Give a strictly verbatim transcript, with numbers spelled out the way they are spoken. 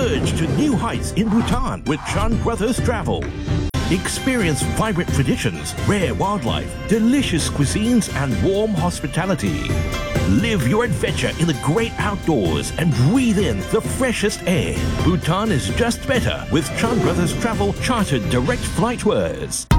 Surge to new heights in Bhutan with Chan Brothers Travel. Experience vibrant traditions, rare wildlife, delicious cuisines, and warm hospitality. Live your adventure in the great outdoors and breathe in the freshest air. Bhutan is just better with Chan Brothers Travel chartered direct flight tours.